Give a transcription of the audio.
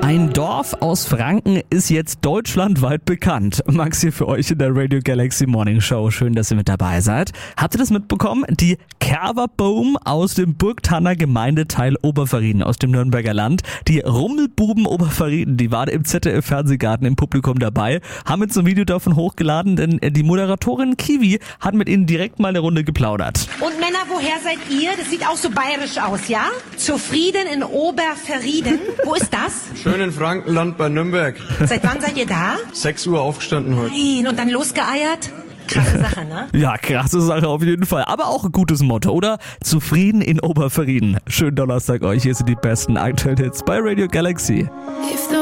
Ein Dorf aus Franken ist jetzt deutschlandweit bekannt. Max hier für euch in der Radio Galaxy Morning Show. Schön, dass ihr mit dabei seid. Habt ihr das mitbekommen? Die Kerberboom aus dem Burgthanner Gemeindeteil Oberverrieden aus dem Nürnberger Land. Die Rummelbuben Oberverrieden, die waren im ZDF-Fernsehgarten im Publikum dabei, haben jetzt ein Video davon hochgeladen, denn die Moderatorin Kiwi hat mit ihnen direkt mal eine Runde geplaudert. Und Männer, woher seid ihr? Das sieht auch so bayerisch aus, ja? Zufrieden in Oberverrieden. Wo ist das? Schön in Frankenland bei Nürnberg. Seit wann seid ihr da? 6 Uhr aufgestanden heute. Nein, und dann losgeeiert? Krasse Sache, ne? Ja, krasse Sache auf jeden Fall. Aber auch ein gutes Motto, oder? Zufrieden in Oberverrieden. Schönen Donnerstag euch. Hier sind die besten aktuellen Hits bei Radio Galaxy.